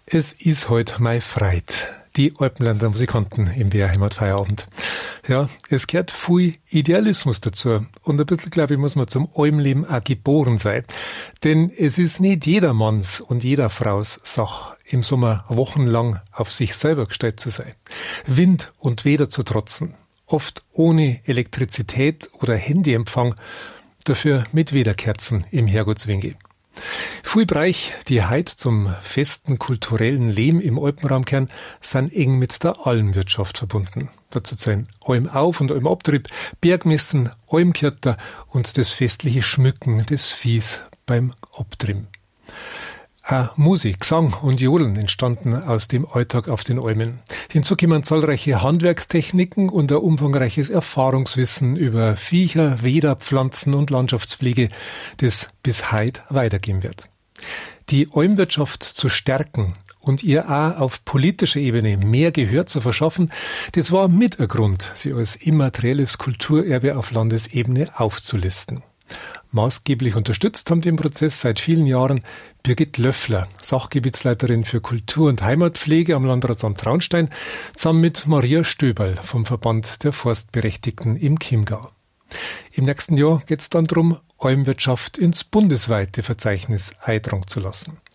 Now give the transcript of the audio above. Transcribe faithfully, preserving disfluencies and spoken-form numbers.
Es ist heute mein Freit. Die Alpenländer Musikanten im B R Heimatfeierabend. Ja, es gehört viel Idealismus dazu. Und ein bisschen, glaube ich, muss man zum Almleben auch geboren sein. Denn es ist nicht jedermanns und jeder Fraus Sache, im Sommer wochenlang auf sich selber gestellt zu sein. Wind und Wetter zu trotzen. Oft ohne Elektrizität oder Handyempfang. Dafür mit Wederkerzen im Herrgottswinkel. Viele Bereiche, die heute zum festen kulturellen Leben im Alpenraum kehren, sind eng mit der Almwirtschaft verbunden. Dazu zählen Almauf- und Almabtrieb, Bergmessen, Almkirter und das festliche Schmücken des Viehs beim Abtrimmen. Auch Musik, Gesang und Jodeln entstanden aus dem Alltag auf den Almen. Hinzu kommen zahlreiche Handwerkstechniken und ein umfangreiches Erfahrungswissen über Viecher, Weder, Pflanzen und Landschaftspflege, das bis heute weitergehen wird. Die Almwirtschaft zu stärken und ihr auch auf politischer Ebene mehr Gehör zu verschaffen, das war mit ein Grund, sie als immaterielles Kulturerbe auf Landesebene aufzulisten. Maßgeblich unterstützt haben den Prozess seit vielen Jahren Birgit Löffler, Sachgebietsleiterin für Kultur- und Heimatpflege am Landratsamt Traunstein, zusammen mit Maria Stöberl vom Verband der Forstberechtigten im Chiemgau. Im nächsten Jahr geht es dann darum, Almwirtschaft ins bundesweite Verzeichnis eintragen zu lassen.